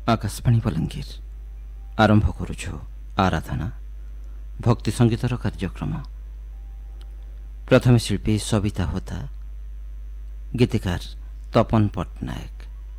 ଆକାଶବାଣୀ ବଲାଙ୍ଗୀର ଆରମ୍ଭ କରୁଛୁ ଆରାଧନା ଭକ୍ତି ସଙ୍ଗୀତର କାର୍ଯ୍ୟକ୍ରମ। ପ୍ରଥମେ ଶିଳ୍ପୀ ସବିତା ହୋତା, ଗୀତିକାର ତପନ ପଟ୍ଟନାୟକ।